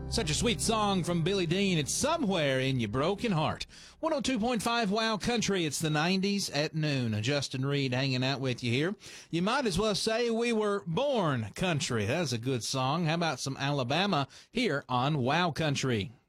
Such a sweet song from Billy Dean. It's Somewhere in Your Broken Heart. 102.5 Wow Country. It's the 90s at noon. Justin Reed hanging out with you here. You might as well say we were born country. That's a good song. How about some Alabama here on Wow Country?